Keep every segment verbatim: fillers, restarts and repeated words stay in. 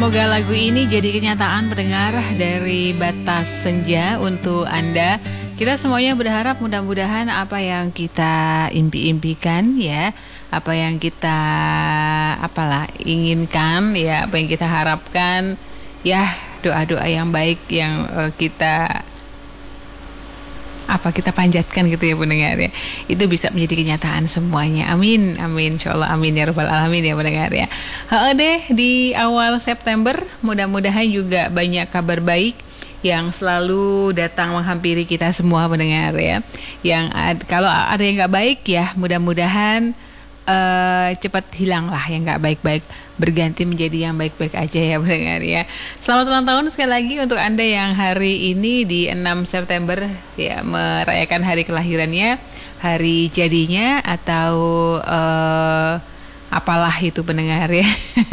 Semoga lagu ini jadi kenyataan pendengar dari Batas Senja untuk Anda. Kita semuanya berharap mudah-mudahan apa yang kita impi-impikan ya, apa yang kita apalah inginkan ya, apa yang kita harapkan ya, doa-doa yang baik yang uh, kita apa kita panjatkan gitu ya pendengar ya, itu bisa menjadi kenyataan semuanya. Amin, amin, insyaallah, amin ya rabbal alamin ya pendengar ya. Ha deh, di awal September mudah-mudahan juga banyak kabar baik yang selalu datang menghampiri kita semua pendengar ya. Yang ad, kalau ada yang nggak baik ya mudah-mudahan uh, cepat hilang lah yang nggak baik-baik, berganti menjadi yang baik-baik aja ya pendengar ya. Selamat ulang tahun sekali lagi untuk Anda yang hari ini di enam September ya merayakan hari kelahirannya, hari jadinya atau uh, apalah itu pendengar ya.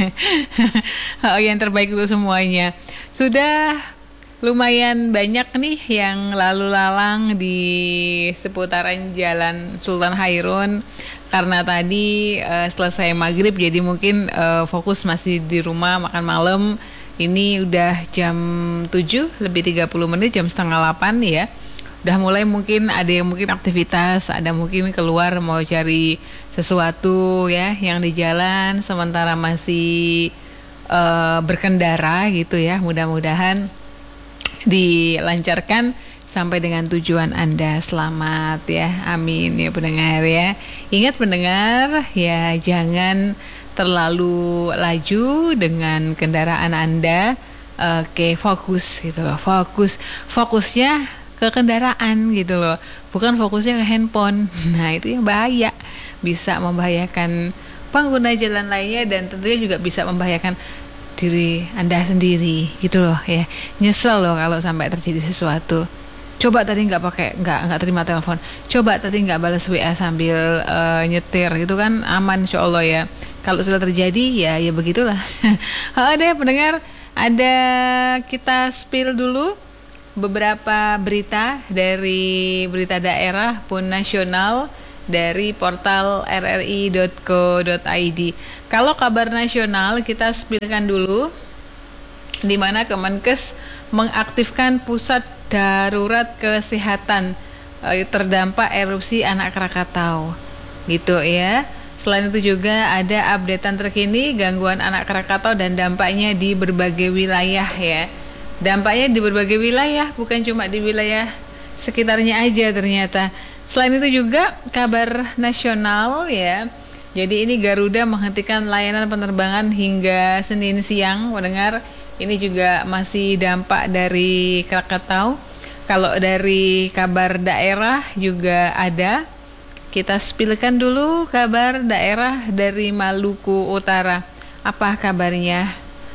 Oh, yang terbaik untuk semuanya. Sudah lumayan banyak nih yang lalu lalang di seputaran Jalan Sultan Hairun. Karena tadi uh, selesai maghrib jadi mungkin uh, fokus masih di rumah makan malam. Ini udah jam tujuh lebih tiga puluh menit, jam setengah delapan ya. Udah mulai mungkin ada yang mungkin aktivitas, ada mungkin keluar mau cari sesuatu ya yang di jalan sementara masih uh, berkendara gitu ya. Mudah-mudahan dilancarkan sampai dengan tujuan Anda selamat ya, amin ya pendengar ya. Ingat pendengar ya, jangan terlalu laju dengan kendaraan Anda. Oke, fokus gitu loh, fokus fokusnya ke kendaraan gitu loh, bukan fokusnya ke handphone. Nah itu yang bahaya, bisa membahayakan pengguna jalan lainnya dan tentunya juga bisa membahayakan diri Anda sendiri gitu loh ya. Nyesel loh kalau sampai terjadi sesuatu. Coba tadi nggak pakai nggak nggak terima telepon, coba tadi nggak balas W A sambil uh, nyetir, itu kan aman insya Allah ya. Kalau sudah terjadi ya ya begitulah. Ada pendengar, ada kita spill dulu beberapa berita dari berita daerah pun nasional dari portal r r i dot co dot i d. Kalau kabar nasional kita spillkan dulu, di mana Kemenkes mengaktifkan pusat darurat kesehatan eh, terdampak erupsi anak Krakatau gitu ya. Selain itu juga ada updatean terkini gangguan anak Krakatau dan dampaknya di berbagai wilayah ya. Dampaknya di berbagai wilayah, bukan cuma di wilayah sekitarnya aja ternyata. Selain itu juga kabar nasional ya. Jadi ini Garuda menghentikan layanan penerbangan hingga Senin siang mendengar. Ini juga masih dampak dari Krakatau. Kalau dari kabar daerah juga ada. Kita spillkan dulu kabar daerah dari Maluku Utara. Apa kabarnya?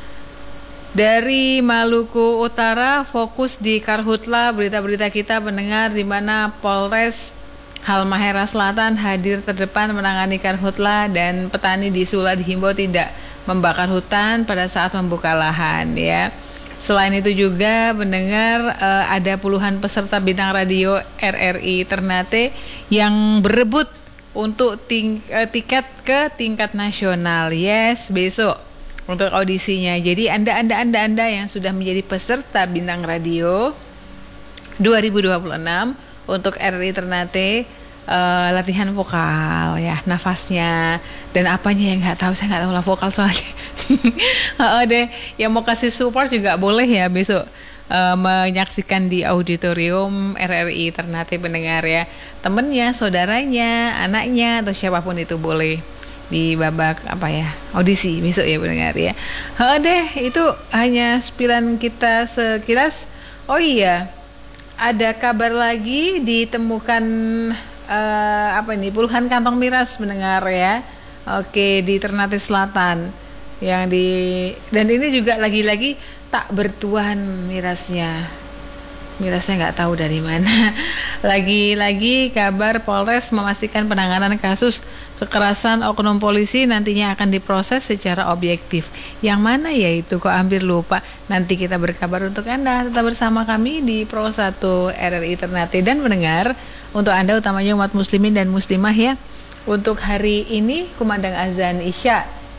Dari Maluku Utara fokus di Karhutla, berita-berita kita mendengar di mana Polres Halmahera Selatan hadir terdepan menangani Karhutla dan petani di Sula dihimbau tidak membakar hutan pada saat membuka lahan ya. Selain itu juga mendengar uh, ada puluhan peserta bintang radio R R I Ternate yang berebut untuk ting- uh, tiket ke tingkat nasional. Yes, besok untuk audisinya. Jadi Anda Anda Anda Anda yang sudah menjadi peserta bintang radio dua ribu dua puluh enam untuk R R I Ternate, Uh, latihan vokal ya, nafasnya dan apanya yang nggak tahu, saya nggak tahu lah vokal soalnya. Oh deh, yang mau kasih support juga boleh ya besok uh, menyaksikan di auditorium R R I Ternate pendengar ya. Temennya, saudaranya, anaknya atau siapapun itu boleh di babak apa ya audisi besok ya pendengar ya. Oh deh, itu hanya spilan kita sekilas. Oh iya, ada kabar lagi ditemukan Uh, apa ini puluhan kantong miras mendengar ya. Oke, di Ternate Selatan yang di dan ini juga lagi-lagi tak bertuan mirasnya. Mirasnya nggak tahu dari mana. Lagi-lagi kabar Polres memastikan penanganan kasus kekerasan oknum polisi nantinya akan diproses secara objektif. Yang mana ya itu, kok hampir lupa. Nanti kita berkabar untuk Anda. Tetap bersama kami di Pro satu R R I Ternate dan mendengar. Untuk Anda utamanya umat muslimin dan muslimah ya, untuk hari ini kumandang azan Isya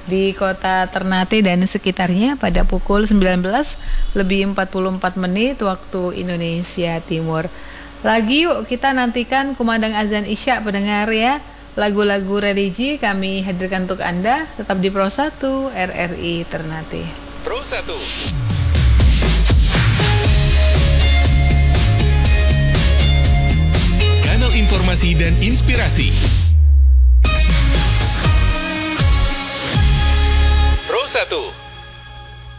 di kota Ternate dan sekitarnya pada pukul sembilan belas lebih empat puluh empat menit waktu Indonesia Timur. Lagi yuk kita nantikan kumandang azan Isya pendengar ya. Lagu-lagu religi kami hadirkan untuk Anda, tetap di Pro satu R R I Ternate. Pro satu. Kanal informasi dan inspirasi. Pro satu.